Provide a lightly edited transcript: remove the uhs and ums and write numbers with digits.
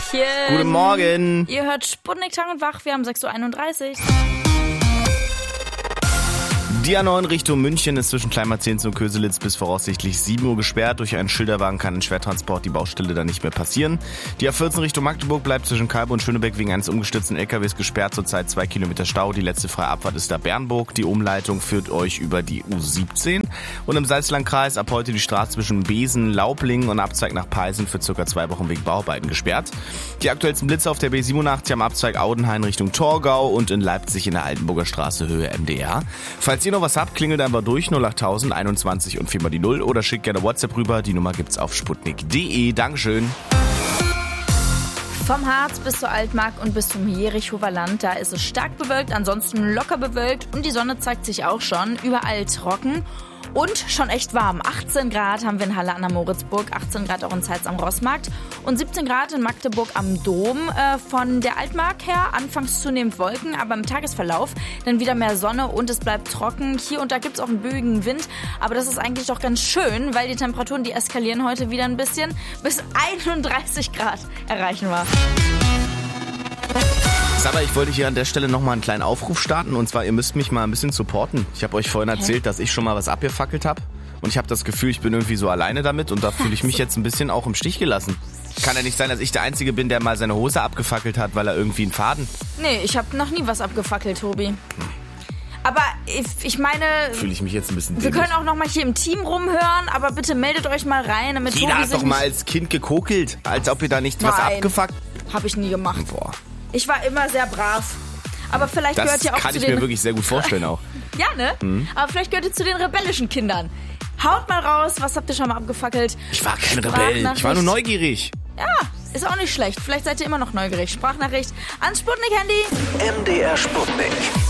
Tagchen. Guten Morgen. Ihr hört Sputnik Tag und Wach, wir haben 6.31 Uhr. Die A9 Richtung München ist zwischen Kleinmarzehns und Köselitz bis voraussichtlich 7 Uhr gesperrt. Durch einen Schilderwagen kann ein Schwertransport die Baustelle dann nicht mehr passieren. Die A14 Richtung Magdeburg bleibt zwischen Kalbe und Schönebeck wegen eines umgestürzten LKWs gesperrt. Zurzeit 2 Kilometer Stau. Die letzte freie Abfahrt ist da Bernburg. Die Umleitung führt euch über die U17. Und im Salzlandkreis ab heute die Straße zwischen Besen, Laublingen und Abzweig nach Peisen für ca. 2 Wochen wegen Bauarbeiten gesperrt. Die aktuellsten Blitze auf der B87 am Abzweig Audenhain Richtung Torgau und in Leipzig in der Altenburger Straße Höhe MDR. Falls ihr noch was habt, klingelt einfach durch 08000 21 und 4 mal die 0 oder schickt gerne WhatsApp rüber. Die Nummer gibt's auf sputnik.de. Dankeschön. Vom Harz bis zur Altmark und bis zum Jerichower Land, da ist es stark bewölkt, ansonsten locker bewölkt und die Sonne zeigt sich auch schon. Überall trocken. Und schon echt warm. 18 Grad haben wir in Halle an der Moritzburg, 18 Grad auch in Zeitz am Rossmarkt und 17 Grad in Magdeburg am Dom. Von der Altmark her anfangs zunehmend Wolken, aber im Tagesverlauf dann wieder mehr Sonne und es bleibt trocken. Hier und da gibt es auch einen böigen Wind, aber das ist eigentlich doch ganz schön, weil die Temperaturen, die eskalieren heute wieder ein bisschen. Bis 31 Grad erreichen wir. Aber ich wollte hier an der Stelle nochmal einen kleinen Aufruf starten. Und zwar, ihr müsst mich mal ein bisschen supporten. Ich habe euch vorhin erzählt, dass ich schon mal was abgefackelt habe. Und ich habe das Gefühl, ich bin irgendwie so alleine damit. Und da fühle ich mich jetzt ein bisschen auch im Stich gelassen. Kann ja nicht sein, dass ich der Einzige bin, der mal seine Hose abgefackelt hat, weil er irgendwie einen Faden... Nee, ich habe noch nie was abgefackelt, Tobi. Aber ich meine... Fühle ich mich jetzt ein bisschen Wir dämlich. können auch noch mal hier im Team rumhören, aber bitte meldet euch mal rein, damit Jeder Tobi hat doch mal als Kind gekokelt, als ob ihr da nicht was Nein. abgefuckt... Habe ich nie gemacht. Boah. Ich war immer sehr brav. Aber vielleicht Das gehört ihr auch kann zu ich den... mir wirklich sehr gut vorstellen auch. Ja, ne? Aber vielleicht gehört ihr zu den rebellischen Kindern. Haut mal raus, was habt ihr schon mal abgefackelt? Ich war kein Rebell, ich war nur neugierig. Ja, ist auch nicht schlecht. Vielleicht seid ihr immer noch neugierig. Sprachnachricht ans Sputnik-Handy. MDR Sputnik.